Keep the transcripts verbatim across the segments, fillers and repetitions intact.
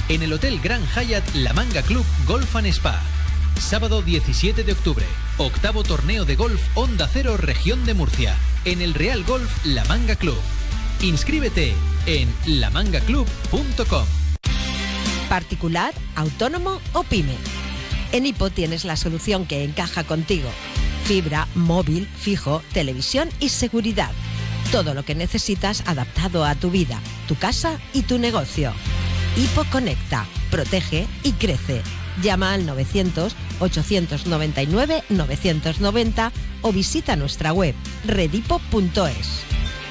en el Hotel Grand Hyatt La Manga Club Golf and Spa. Sábado diecisiete de octubre, octavo torneo de golf Onda Cero Región de Murcia, en el Real Golf La Manga Club. Inscríbete en la manga club punto com. Particular, autónomo o pyme. En Hipo tienes la solución que encaja contigo. Fibra, móvil, fijo, televisión y seguridad. Todo lo que necesitas adaptado a tu vida, tu casa y tu negocio. Hipo Conecta, protege y crece. Llama al novecientos, ochocientos noventa y nueve, novecientos noventa o visita nuestra web redipo punto es.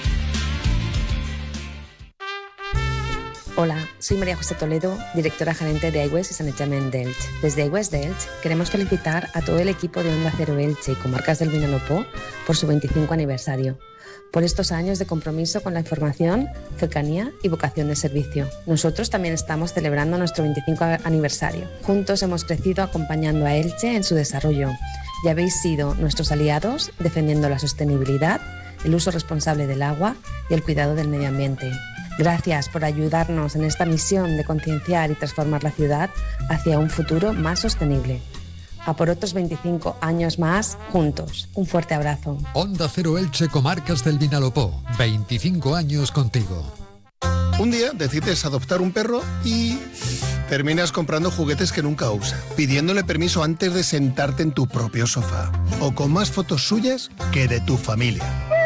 Hola, soy María José Toledo, directora gerente de iWest y Sanitament de Elche. Desde iWest de Elche queremos felicitar a todo el equipo de Onda Cero Elche y Comarcas del Vinalopó por su veinticinco aniversario, por estos años de compromiso con la información, cercanía y vocación de servicio. Nosotros también estamos celebrando nuestro veinticinco aniversario. Juntos hemos crecido acompañando a Elche en su desarrollo y habéis sido nuestros aliados defendiendo la sostenibilidad, el uso responsable del agua y el cuidado del medio ambiente. Gracias por ayudarnos en esta misión de concienciar y transformar la ciudad hacia un futuro más sostenible. A por otros veinticinco años más, juntos. Un fuerte abrazo. Onda Cero Elche, Comarcas del Vinalopó. veinticinco años contigo. Un día decides adoptar un perro y terminas comprando juguetes que nunca usa, pidiéndole permiso antes de sentarte en tu propio sofá, o con más fotos suyas que de tu familia.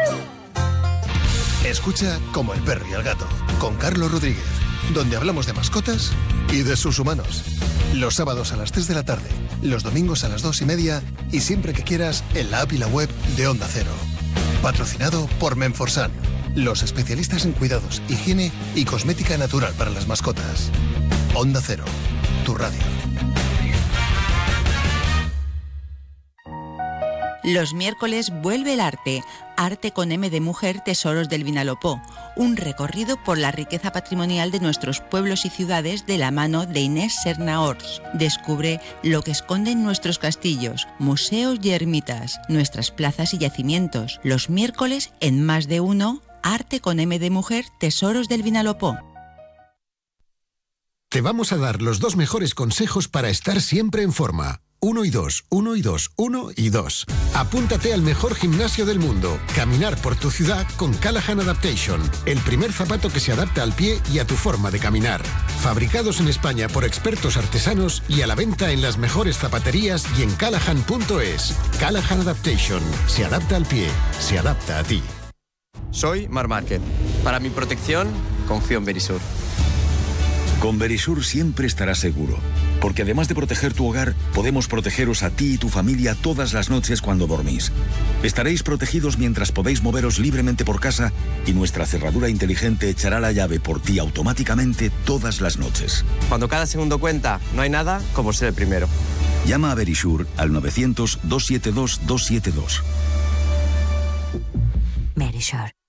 Escucha Como el perro y el gato, con Carlos Rodríguez, donde hablamos de mascotas y de sus humanos. Los sábados a las tres de la tarde, los domingos a las dos y media y siempre que quieras en la app y la web de Onda Cero. Patrocinado por Menforsan, los especialistas en cuidados, higiene y cosmética natural para las mascotas. Onda Cero, tu radio. Los miércoles vuelve el arte, Arte con M de Mujer, Tesoros del Vinalopó, un recorrido por la riqueza patrimonial de nuestros pueblos y ciudades de la mano de Inés Serna Ors. Descubre lo que esconden nuestros castillos, museos y ermitas, nuestras plazas y yacimientos. Los miércoles en Más de Uno, Arte con M de Mujer, Tesoros del Vinalopó. Te vamos a dar los dos mejores consejos para estar siempre en forma. Uno y dos, uno y dos, uno y dos. Apúntate al mejor gimnasio del mundo. Caminar por tu ciudad con Callahan Adaptation, el primer zapato que se adapta al pie y a tu forma de caminar. Fabricados en España por expertos artesanos y a la venta en las mejores zapaterías y en callahan punto es. Callahan Adaptation. Se adapta al pie, se adapta a ti. Soy Mar Márquez. Para mi protección, confío en Verisur. Con Verisur siempre estarás seguro, porque además de proteger tu hogar, podemos protegeros a ti y tu familia todas las noches cuando dormís. Estaréis protegidos mientras podéis moveros libremente por casa y nuestra cerradura inteligente echará la llave por ti automáticamente todas las noches. Cuando cada segundo cuenta, no hay nada como ser el primero. Llama a Verisur al novecientos, doscientos setenta y dos, doscientos setenta y dos. Verisur.